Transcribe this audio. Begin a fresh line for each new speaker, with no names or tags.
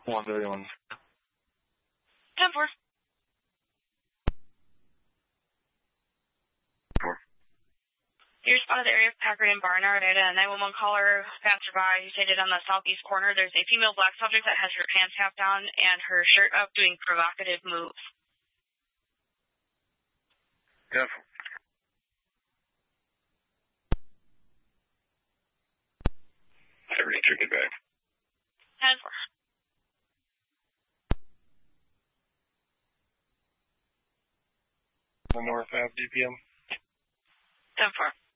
131.
10-4.
4.
You're spotted the area of Packard and Barnard at a 911 caller passerby who stated on the southeast corner there's a female black subject that has her pants half down and her shirt up doing provocative moves.
10-4. Every ticket back.
10-4.
The North Ave DPM.
10-4.